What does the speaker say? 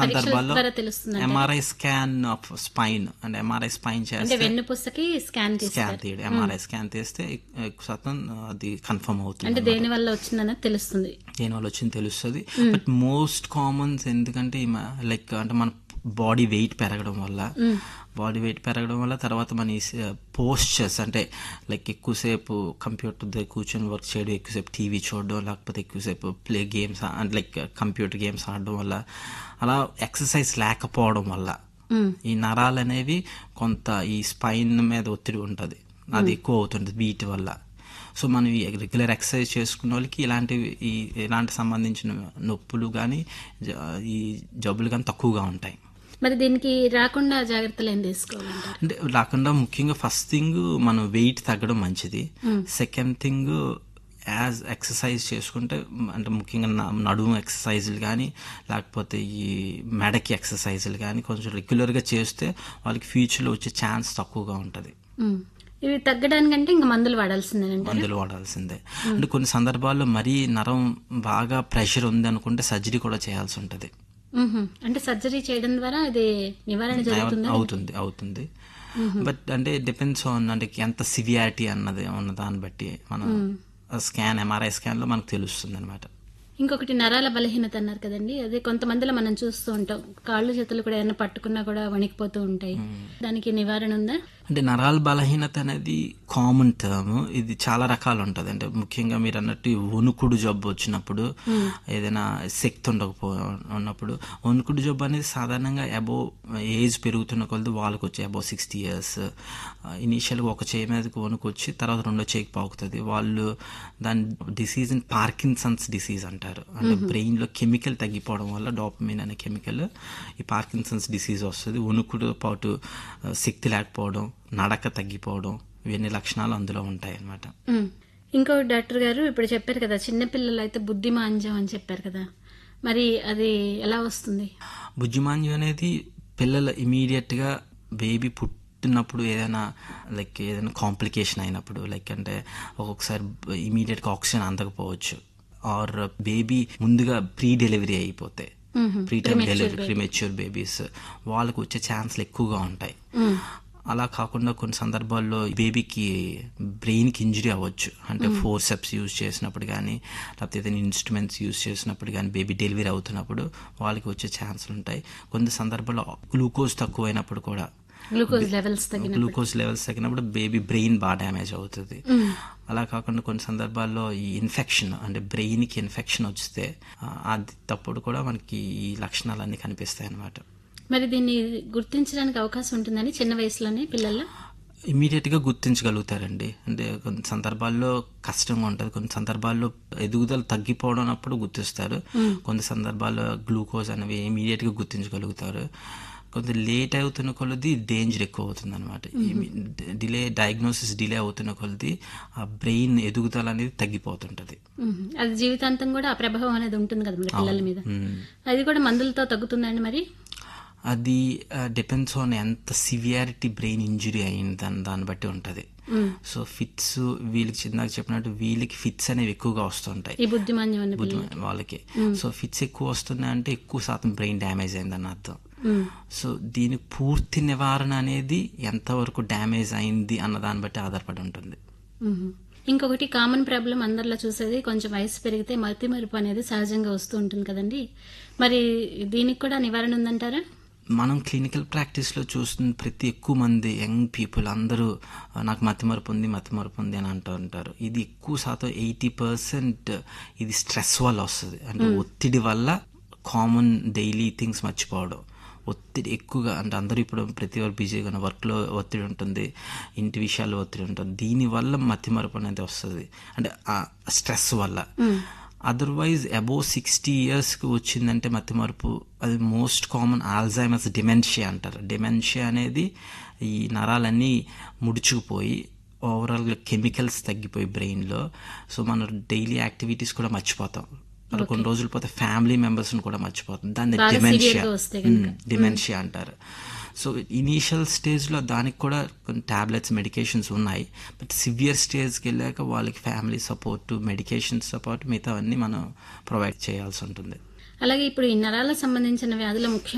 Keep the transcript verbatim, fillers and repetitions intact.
సందర్భాల్లో తెలుస్తుంది MRI scan of spine అంటే ఎంఆర్ఐ స్పైన్ చేస్తే వెన్నుపూసకి స్కాన్ స్కాన్ తీయడం ఎంఆర్ఐ స్కాన్ తీస్తే ఎక్కువ శాతం అది కన్ఫర్మ్ అవుతుంది. అంటే దేని వల్ల వచ్చిందనేది తెలుస్తుంది, దేని వల్ల వచ్చింది తెలుస్తుంది. బట్ మోస్ట్ కామన్స్ ఎందుకంటే లైక్ అంటే మన బాడీ వెయిట్ పెరగడం వల్ల బాడీ వెయిట్ పెరగడం వల్ల తర్వాత మన పోస్చర్స్ అంటే లైక్ ఎక్కువసేపు కంప్యూటర్ దగ్గర కూర్చొని వర్క్ చేయడం, ఎక్కువసేపు టీవీ చూడడం, లేకపోతే ఎక్కువసేపు ప్లే గేమ్స్ అంటే లైక్ కంప్యూటర్ గేమ్స్ ఆడడం వల్ల, అలా ఎక్సర్సైజ్ లేకపోవడం వల్ల ఈ నరాలు అనేవి కొంత ఈ స్పైన్ మీద ఒత్తిడి ఉంటుంది, అది ఎక్కువ అవుతుంది వీటి వల్ల. సో మనం ఈ రెగ్యులర్ ఎక్సర్సైజ్ చేసుకున్న వాళ్ళకి ఇలాంటివి ఈ ఇలాంటి సంబంధించిన నొప్పులు కానీ ఈ జబ్బులు కానీ తక్కువగా ఉంటాయి. మరి దీనికి రాకుండా జాగ్రత్తలు ఏం తీసుకోవాలంటారు? అంటే రాకుండా ముఖ్యంగా ఫస్ట్ థింగ్ మనం వెయిట్ తగ్గడం మంచిది. సెకండ్ థింగ్ యాజ్ ఎక్సర్సైజ్ చేసుకుంటే అంటే ముఖ్యంగా నడుము ఎక్సర్సైజులు కానీ లేకపోతే ఈ మెడకి ఎక్సర్సైజులు కానీ కొంచెం రెగ్యులర్గా చేస్తే వాళ్ళకి ఫ్యూచర్లో వచ్చే ఛాన్స్ తక్కువగా ఉంటుంది. ఇవి తగ్గడానికంటే ఇంకా మందులు వాడాల్సిందే మందులు వాడాల్సిందే అంటే కొన్ని సందర్భాల్లో మరీ నరం బాగా ప్రెషర్ ఉంది అనుకుంటే సర్జరీ కూడా చేయాల్సి ఉంటుంది. అంటే సర్జరీ చేయడం ద్వారా అది నివారణ జరుగుతుంది అవుతుంది అవుతుంది బట్ అంటే డిపెండ్స్ ఆన్ అంటే ఎంత సివియారిటీ అన్నది ఉన్న దాన్ని బట్టి మనం స్కాన్ ఎంఆర్ఐ స్కాన్ లో మనకు తెలుస్తుంది అనమాట. ఇంకొకటి నరాల బలహీనత అన్నారు కదండి, అదే కొంతమందిలో మనం చూస్తూ ఉంటాం కాళ్ళు చేతులు కూడా ఏమైనా పట్టుకున్నా కూడా వణికిపోతూ ఉంటాయి, దానికి నివారణ ఉందా? అంటే నరాల బలహీనత అనేది కామన్ టర్మ్, ఇది చాలా రకాలు ఉంటుంది. అంటే ముఖ్యంగా మీరు అన్నట్టు వణుకుడు జబ్బు వచ్చినప్పుడు, ఏదైనా శక్తి ఉండకపో ఉన్నప్పుడు వణుకుడు జబ్బు అనేది సాధారణంగా అబోవ్ ఏజ్ పెరుగుతున్న కొలది వాళ్ళకి వచ్చి అబోవ్ సిక్స్టీ ఇయర్స్ ఇనీషియల్గా ఒక చేయి మీదకి వణుకు వచ్చి తర్వాత రెండో చేయికి పాకుతుంది. వాళ్ళు దాని డిసీజ్ పార్కిన్సన్స్ డిసీజ్ అంటారు. అంటే బ్రెయిన్ లో కెమికల్ తగ్గిపోవడం వల్ల డోపమిన్ అనే కెమికల్ ఈ పార్కిన్సన్స్ డిసీజ్ వస్తుంది. వణుకుడు పాటు శక్తి లేకపోవడం, నడక తగ్గిపోవడం, ఇవన్నీ లక్షణాలు అందులో ఉంటాయి అన్నమాట. ఇంకో డాక్టర్ గారు ఇప్పుడు చెప్పారు కదా చిన్నపిల్లలు అయితే బుద్ధిమాంద్యం అని చెప్పారు కదా, మరి అది ఎలా వస్తుంది? బుద్ధిమాంద్యం అనేది పిల్లలు ఇమీడియట్ గా బేబీ పుట్టినప్పుడు ఏదైనా లైక్ ఏదైనా కాంప్లికేషన్ అయినప్పుడు, లైక్ అంటే ఒక్కొక్కసారి ఇమీడియట్ గా ఆక్సిజన్ అందకపోవచ్చు, ఆర్ బేబీ ముందుగా ప్రీ డెలివరీ అయిపోతే pre time delivery premature babies వాళ్ళకు వచ్చే ఛాన్స్లు ఎక్కువగా ఉంటాయి. అలా కాకుండా కొన్ని సందర్భాల్లో బేబీకి బ్రెయిన్ కి ఇంజరీ అవ్వచ్చు, అంటే ఫోర్సెప్స్ యూజ్ చేసినప్పుడు కానీ లేకపోతే ఏదైనా ఇన్స్ట్రుమెంట్స్ యూజ్ చేసినప్పుడు కానీ బేబీ డెలివరీ అవుతున్నప్పుడు వాళ్ళకి వచ్చే ఛాన్సులు ఉంటాయి. కొన్ని సందర్భాల్లో గ్లూకోజ్ తక్కువైనప్పుడు కూడా గ్లూకోజ్ లెవెల్స్ గ్లూకోజ్ లెవెల్స్ తగ్గినప్పుడు బేబీ బ్రెయిన్ బాగా డ్యామేజ్ అవుతుంది. అలా కాకుండా కొన్ని సందర్భాల్లో ఈ ఇన్ఫెక్షన్ అంటే బ్రెయిన్ కి ఇన్ఫెక్షన్ వస్తే అది తప్పుడు కూడా మనకి ఈ లక్షణాలన్నీ కనిపిస్తాయి అన్నమాట. మరి దీన్ని గుర్తించడానికి అవకాశం ఉంటుందని చిన్న వయసులోనే పిల్లల్లో? ఇమీడియట్ గా గుర్తించగలుగుతారండి. అంటే కొన్ని సందర్భాల్లో కష్టంగా ఉంటుంది, కొన్ని సందర్భాల్లో ఎదుగుదల తగ్గిపోవడం అప్పుడు గుర్తిస్తారు, కొన్ని సందర్భాల్లో గ్లూకోజ్ అనేవి ఇమీడియట్ గా గుర్తించగలుగుతారు. కొంత లేట్ అవుతున్న కొలది డేంజర్ ఎక్కువ అవుతుంది అనమాట. డిలే డయాగ్నోసిస్ డిలే అవుతున్న కొలది ఆ బ్రెయిన్ ఎదుగుదల అనేది తగ్గిపోతుంటది. అది జీవితాంతం కూడా ఆ ప్రభావం అనేది ఉంటుంది కదా మరి పిల్లల మీద. అది కూడా మందులతో తగ్గుతుందండి మరి? అది డిపెండ్స్ ఆన్ ఎంత సివియారిటీ బ్రెయిన్ ఇంజురీ అయింది దాని దాన్ని బట్టి ఉంటది. సో ఫిట్స్ వీళ్ళకి చిన్నగా చెప్పినట్టు వీళ్ళకి ఫిట్స్ అనేవి ఎక్కువగా వస్తుంటాయి వాళ్ళకి. సో ఫిట్స్ ఎక్కువ వస్తున్నాయి అంటే ఎక్కువ శాతం బ్రెయిన్ డ్యామేజ్ అయిందని అర్థం. సో దీని పూర్తి నివారణ అనేది ఎంతవరకు డ్యామేజ్ అయింది అన్న దాన్ని బట్టి ఆధారపడి ఉంటుంది. ఇంకొకటి కామన్ ప్రాబ్లం అందరిలో చూసేది కొంచెం వయసు పెరిగితే మతిమరుపు అనేది సహజంగా వస్తూ ఉంటుంది కదండి, మరి దీనికి కూడా నివారణ ఉందంటారా? మనం క్లినికల్ ప్రాక్టీస్లో చూస్తున్న ప్రతి ఎక్కువ మంది యంగ్ పీపుల్ అందరూ నాకు మతిమరుపు ఉంది మతిమరుపు ఉంది అని అంటూ ఉంటారు. ఇది ఎక్కువ శాతం ఎయిటీ పర్సెంట్ ఇది స్ట్రెస్ వల్ల వస్తుంది. అంటే ఒత్తిడి వల్ల కామన్ డైలీ థింగ్స్ మర్చిపోవడం, ఒత్తిడి ఎక్కువగా అంటే అందరూ ఇప్పుడు ప్రతి ఒక్కరు బిజీగా వర్క్లో ఒత్తిడి ఉంటుంది, ఇంటి విషయాల్లో ఒత్తిడి ఉంటుంది, దీనివల్ల మతిమరుపు అనేది వస్తుంది అంటే ఆ స్ట్రెస్ వల్ల. అదర్వైజ్ అబోవ్ సిక్స్టీ ఇయర్స్కి వచ్చిందంటే మతిమరుపు అది మోస్ట్ కామన్ ఆల్జైమర్స్ డిమెన్షియా అంటారు. డిమెన్షియా అనేది ఈ నరాలన్నీ ముడుచుకుపోయి ఓవరాల్గా కెమికల్స్ తగ్గిపోయి బ్రెయిన్లో, సో మన డైలీ యాక్టివిటీస్ కూడా మర్చిపోతాం. మరి కొన్ని రోజులు పోతే ఫ్యామిలీ మెంబర్స్ కూడా మర్చిపోతుంది. దాన్ని డిమెన్షియా డిమెన్షియా అంటారు. సో ఇనీషియల్ స్టేజ్లో దానికి కూడా కొన్ని టాబ్లెట్స్ మెడికేషన్స్ ఉన్నాయి, బట్ సివియర్ స్టేజ్కి వెళ్ళాక వాళ్ళకి ఫ్యామిలీ సపోర్ట్ మెడికేషన్ సపోర్ట్ మిగతా అన్నీ మనం ప్రొవైడ్ చేయాల్సి ఉంటుంది. అలాగే ఇప్పుడు ఈ నరాలకు సంబంధించిన వ్యాధుల ముఖ్య